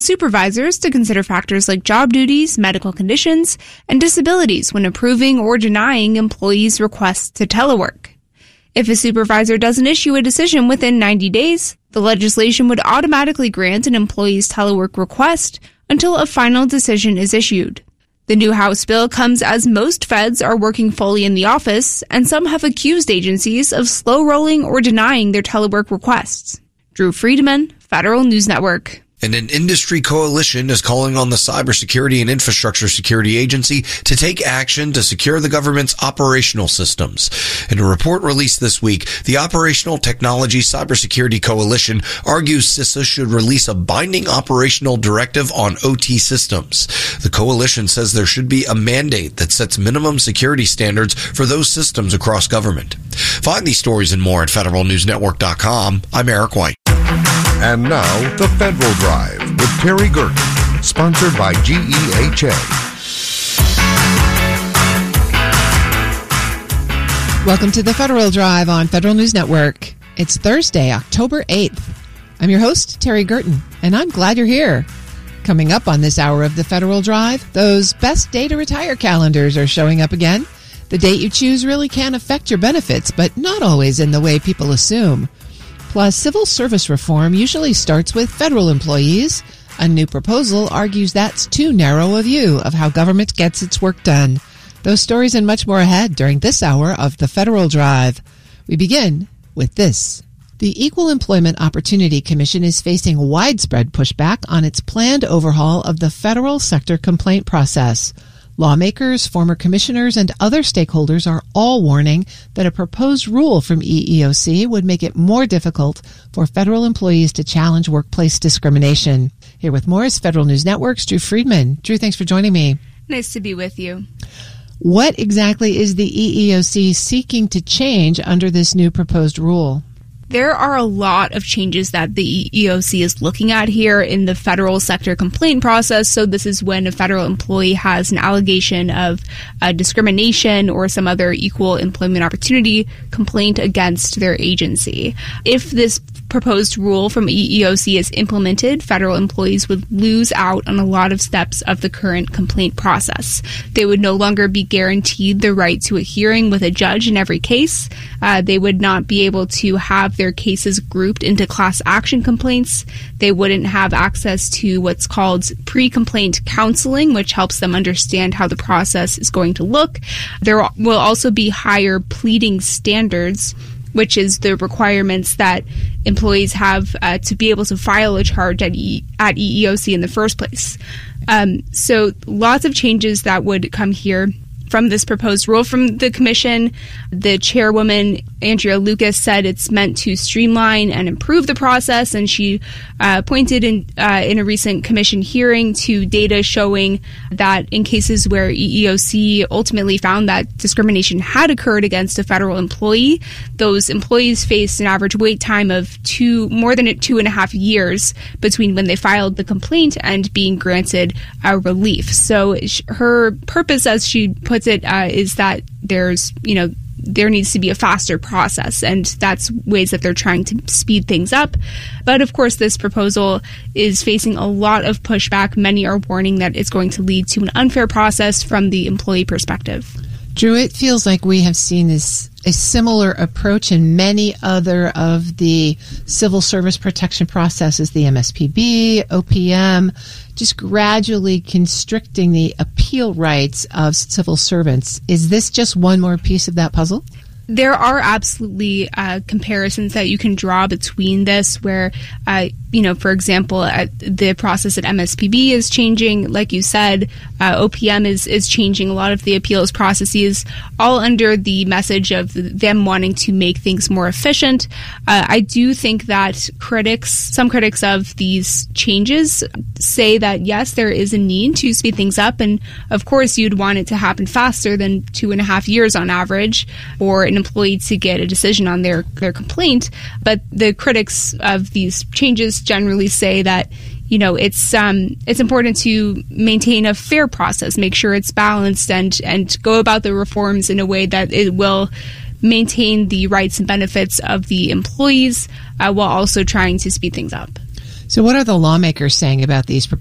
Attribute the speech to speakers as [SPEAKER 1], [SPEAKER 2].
[SPEAKER 1] supervisors to consider factors like job duties, medical conditions, and disabilities when approving or denying employees' requests to telework. If a supervisor doesn't issue a decision within 90 days, the legislation would automatically grant an employee's telework request until a final decision is issued. The new House bill comes as most feds are working fully in the office, and some have accused agencies of slow-rolling or denying their telework requests. Drew Friedman, Federal News Network.
[SPEAKER 2] And an industry coalition is calling on the Cybersecurity and Infrastructure Security Agency to take action to secure the government's operational systems. In a report released this week, the Operational Technology Cybersecurity Coalition argues CISA should release a binding operational directive on OT systems. The coalition says there should be a mandate that sets minimum security standards for those systems across government. Find these stories and more at federalnewsnetwork.com. I'm Eric White.
[SPEAKER 3] And now, The Federal Drive with Terry Gerken, sponsored by GEHA.
[SPEAKER 4] Welcome to The Federal Drive on Federal News Network. It's Thursday, October 8th. I'm your host, Terry Gerken, and I'm glad you're here. Coming up on this hour of The Federal Drive, those best day to retire calendars are showing up again. The date you choose really can affect your benefits, but not always in the way people assume. Plus, civil service reform usually starts with federal employees. A new proposal argues that's too narrow a view of how government gets its work done. Those stories and much more ahead during this hour of The Federal Drive. We begin with this. The Equal Employment Opportunity Commission is facing widespread pushback on its planned overhaul of the federal sector complaint process. Lawmakers, former commissioners, and other stakeholders are all warning that a proposed rule from EEOC would make it more difficult for federal employees to challenge workplace discrimination. Here with more is Federal News Network's Drew Friedman. Drew, thanks for joining me.
[SPEAKER 1] Nice to be with you.
[SPEAKER 4] What exactly is the EEOC seeking to change under this new proposed rule?
[SPEAKER 1] There are a lot of changes that the EEOC is looking at here in the federal sector complaint process. So this is when a federal employee has an allegation of discrimination or some other equal employment opportunity complaint against their agency. If this proposed rule from EEOC is implemented, federal employees would lose out on a lot of steps of the current complaint process. They would no longer be guaranteed the right to a hearing with a judge in every case. They would not be able to have their cases grouped into class action complaints. They wouldn't have access to what's called pre-complaint counseling, which helps them understand how the process is going to look. There will also be higher pleading standards, which is the requirements that employees have to be able to file a charge at EEOC in the first place. So lots of changes that would come here from this proposed rule from the commission. The chairwoman, Andrea Lucas, said it's meant to streamline and improve the process, and she pointed in a recent commission hearing to data showing that in cases where EEOC ultimately found that discrimination had occurred against a federal employee, those employees faced an average wait time of more than 2.5 years between when they filed the complaint and being granted relief. So her purpose, as she puts it, is that there needs to be a faster process, and that's ways that they're trying to speed things up. But of course, this proposal is facing a lot of pushback. Many are warning that it's going to lead to an unfair process from the employee perspective.
[SPEAKER 4] Drew, it feels like we have seen a similar approach in many other of the civil service protection processes, the MSPB, OPM, just gradually constricting the appeal rights of civil servants. Is this just one more piece of that puzzle?
[SPEAKER 1] There are absolutely comparisons that you can draw between this where, for example, the process at MSPB is changing. Like you said, OPM is changing a lot of the appeals processes, all under the message of them wanting to make things more efficient. I do think that some critics of these changes say that, yes, there is a need to speed things up. And of course, you'd want it to happen faster than 2.5 years on average for an employee to get a decision on their complaint. But the critics of these changes generally say that, it's important to maintain a fair process, make sure it's balanced, and go about the reforms in a way that it will maintain the rights and benefits of the employees while also trying to speed things up.
[SPEAKER 4] So what are the lawmakers saying about these